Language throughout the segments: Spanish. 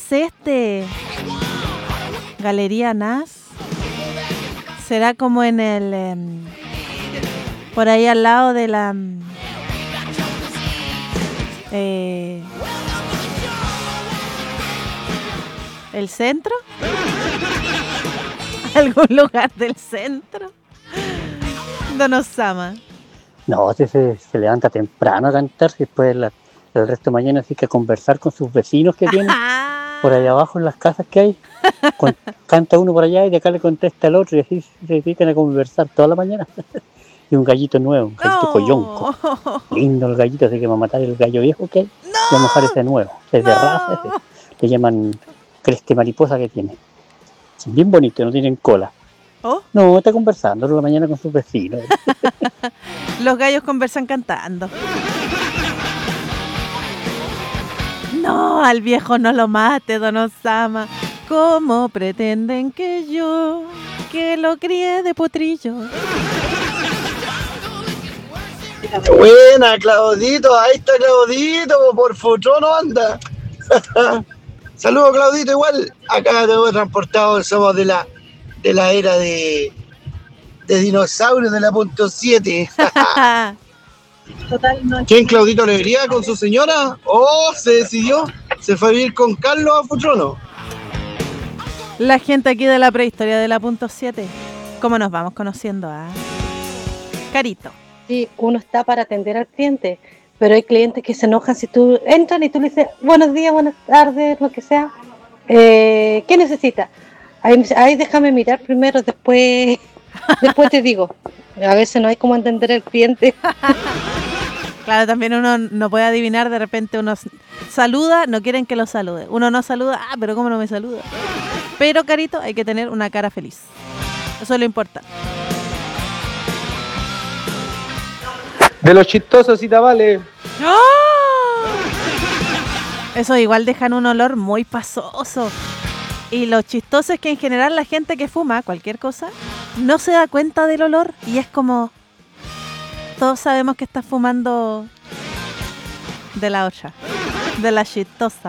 es este? Galería Nas. ¿Será como en el... por ahí al lado de la... ¿el centro? ¿Algún lugar del centro? Don Osama. No, se levanta temprano a cantar, después el resto de mañana así que a conversar con sus vecinos que tienen por allá abajo en las casas que hay. Canta uno por allá y de acá le contesta al otro y así se dedican a conversar toda la mañana. Y un gallito nuevo, un gallito coyonco. Lindo el gallito, así que va a matar el gallo viejo que hay. Y va a mojar ese nuevo. Es de raza ese. Le llaman creste mariposa que tiene. Son bien bonitos, no tienen cola. ¿Oh? No, está conversando toda la mañana con sus vecinos. Los gallos conversan cantando. No, al viejo no lo mate, Don Osama. ¿Cómo pretenden que yo, que lo crié de potrillo? Buena, Claudito, ahí está Claudito, por futuro no anda. Saludos, Claudito, igual. Acá te voy transportado, somos de la era de dinosaurios de la punto 7. ¿Quién, Claudito Alegría, con su señora? Oh, se decidió, se fue a vivir con Carlos a Futrono. La gente aquí de la prehistoria de la punto 7. ¿Cómo nos vamos conociendo? Carito. Sí, uno está para atender al cliente, pero hay clientes que se enojan si tú entras y tú le dices buenos días, buenas tardes, lo que sea. ¿Qué necesita? Ahí déjame mirar primero, después te digo. A veces no hay cómo entender al cliente. Claro, también uno no puede adivinar, de repente uno saluda, no quieren que lo salude. Uno no saluda, pero ¿cómo no me saluda? Pero, Carito, hay que tener una cara feliz. Eso es lo importante. De los chistosos y tabales. ¡Oh! Eso igual dejan un olor muy pasoso. Y lo chistoso es que en general la gente que fuma cualquier cosa no se da cuenta del olor y es como... Todos sabemos que está fumando de la otra, de la chistosa.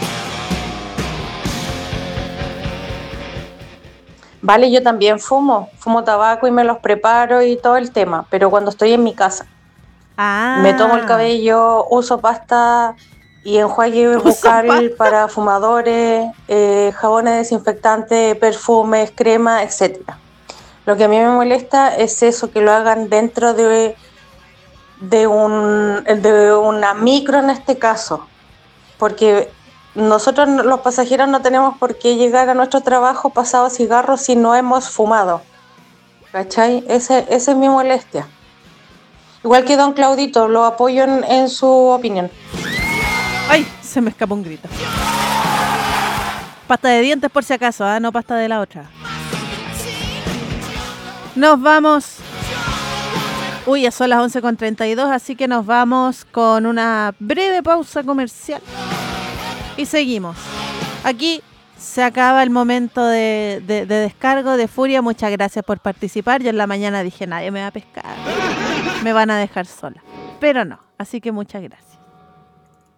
Vale, yo también fumo tabaco y me los preparo y todo el tema, pero cuando estoy en mi casa. Me tomo el cabello, uso pasta y enjuague bucal para fumadores, jabones desinfectantes, perfumes, crema, etc. Lo que a mí me molesta es eso, que lo hagan dentro de una micro en este caso, porque nosotros los pasajeros no tenemos por qué llegar a nuestro trabajo pasado cigarros si no hemos fumado, ¿cachai? Esa es mi molestia. Igual que don Claudito, lo apoyo en su opinión. ¡Ay! Se me escapó un grito. Pasta de dientes por si acaso, no pasta de la otra. Nos vamos. Uy, ya son las 11:32, así que nos vamos con una breve pausa comercial. Y seguimos. Aquí se acaba el momento de descargo de Furia. Muchas gracias por participar. Yo en la mañana dije, nadie me va a pescar. Me van a dejar sola. Pero no, así que muchas gracias.